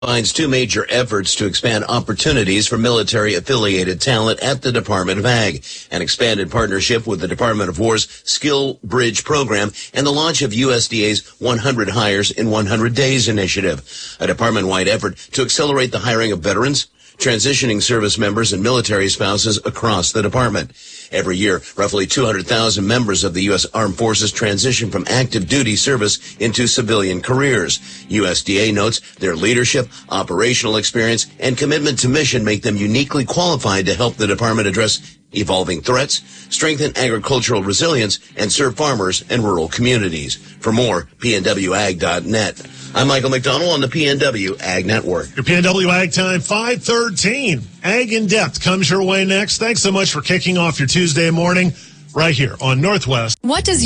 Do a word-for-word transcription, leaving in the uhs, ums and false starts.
Finds two major efforts to expand opportunities for military-affiliated talent at the Department of Ag, an expanded partnership with the Department of War's Skill Bridge program, and the launch of U S D A's one hundred Hires in one hundred Days initiative, a department-wide effort to accelerate the hiring of veterans, transitioning service members, and military spouses across the department. Every year, roughly two hundred thousand members of the U S Armed Forces transition from active duty service into civilian careers. U S D A notes their leadership, operational experience, and commitment to mission make them uniquely qualified to help the department address evolving threats, strengthen agricultural resilience, and serve farmers and rural communities. For more, P N W ag dot net. I'm Michael McDonald on the P N W Ag Network. Your P N W Ag Time, five thirteen. Ag in Depth comes your way next. Thanks so much for kicking off your Tuesday morning right here on Northwest. What does